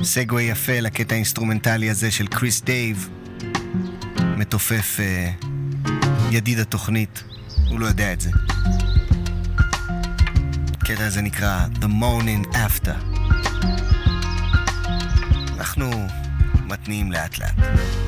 סגווי יפה לקטע האינסטרומנטלי הזה של קריס דייב, מתופף ידיד התוכנית, הוא לא יודע את זה. הקטע הזה נקרא The Morning After. אנחנו מתניעים לאט לאט.